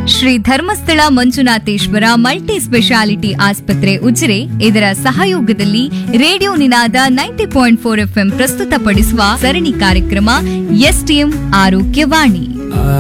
Shri Dharmasthala Manjunatheshwara multi speciality ಆಸ್ಪತ್ರೆ ಉಜಿರೆ ಇದರ ಸಹಯೋಗದಲ್ಲಿ ರೇಡಿಯೋ ನಿನಾದ 90.4 FM ಪ್ರಸ್ತುತಪಡಿಸುವ ಸರಣಿ ಕಾರ್ಯಕ್ರಮ ಎಸ್ಟಿಎಂ ಆರೋಗ್ಯವಾಣಿ.